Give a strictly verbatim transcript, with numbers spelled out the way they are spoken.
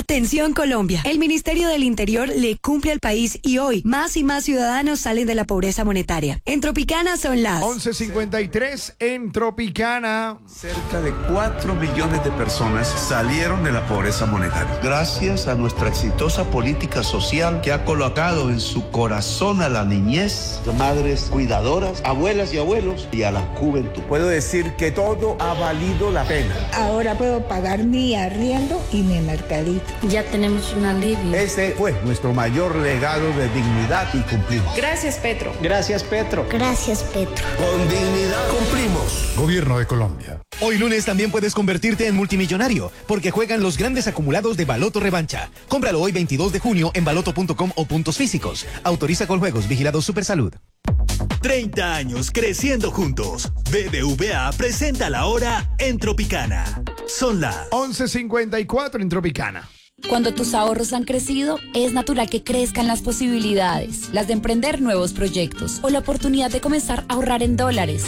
Atención Colombia, el Ministerio del Interior le cumple al país y hoy más y más ciudadanos salen de la pobreza monetaria. En Tropicana son las once cincuenta y tres en Tropicana. Cerca de cuatro millones de personas salieron de la pobreza monetaria. Gracias a nuestra exitosa política social que ha colocado en su corazón a la niñez, madres cuidadoras, abuelas y abuelos y a la juventud. Puedo decir que todo ha valido la pena. Ahora puedo pagar mi arriendo y mi mercadito. Ya tenemos un alivio. Ese fue nuestro mayor legado de dignidad y cumplimos. Gracias, Petro. Gracias, Petro. Gracias, Petro. Con dignidad cumplimos. Gobierno de Colombia. Hoy lunes también puedes convertirte en multimillonario, porque juegan los grandes acumulados de Baloto Revancha. Cómpralo hoy veintidós de junio en baloto punto com o puntos físicos. Autoriza con juegos, vigilado Supersalud. treinta años creciendo juntos. B B V A presenta la hora en Tropicana. Son las once cincuenta y cuatro en Tropicana. Cuando tus ahorros han crecido, es natural que crezcan las posibilidades, las de emprender nuevos proyectos o la oportunidad de comenzar a ahorrar en dólares.